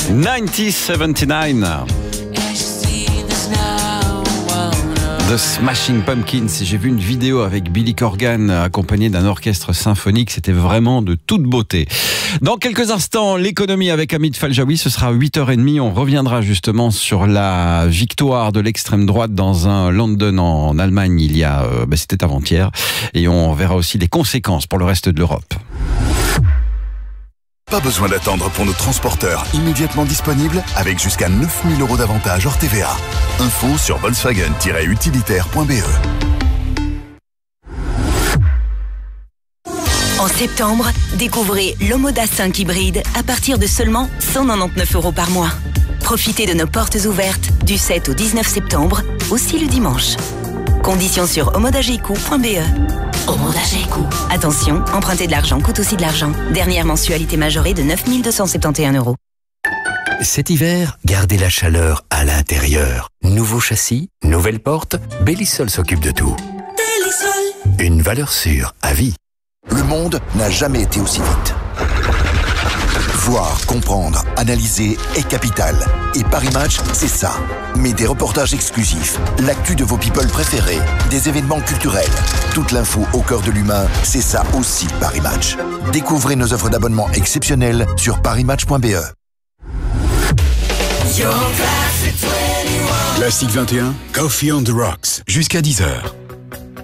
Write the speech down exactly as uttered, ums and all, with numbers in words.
mille neuf cent soixante-dix-neuf. The Smashing Pumpkins. J'ai vu une vidéo avec Billy Corgan accompagné d'un orchestre symphonique. C'était vraiment de toute beauté. Dans quelques instants, l'économie avec Hamid Faljaoui. Ce sera à huit heures trente. On reviendra justement sur la victoire de l'extrême droite dans un London en Allemagne. Il y a, euh, bah, c'était avant-hier. Et on verra aussi les conséquences pour le reste de l'Europe. Pas besoin d'attendre pour nos transporteurs immédiatement disponibles avec jusqu'à neuf mille euros d'avantage hors T V A. Info sur volkswagen tiret utilitaire point b e. En septembre, découvrez l'Omoda cinq hybride à partir de seulement cent quatre-vingt-dix-neuf euros par mois. Profitez de nos portes ouvertes du sept au dix-neuf septembre, aussi le dimanche. Conditions sur omodageco point b e. Omodageco. Attention, emprunter de l'argent coûte aussi de l'argent. Dernière mensualité majorée de neuf mille deux cent soixante et onze euros. Cet hiver, gardez la chaleur à l'intérieur. Nouveau châssis, nouvelle porte, Bellisol s'occupe de tout. Bellisol. Une valeur sûre à vie. Le monde n'a jamais été aussi vite. Voir, comprendre, analyser est capital. Et Paris Match, c'est ça. Mais des reportages exclusifs, l'actu de vos people préférés, des événements culturels, toute l'info au cœur de l'humain, c'est ça aussi Paris Match. Découvrez nos offres d'abonnement exceptionnelles sur paris match point b e. Classique vingt et un, Coffee on the Rocks, jusqu'à dix heures.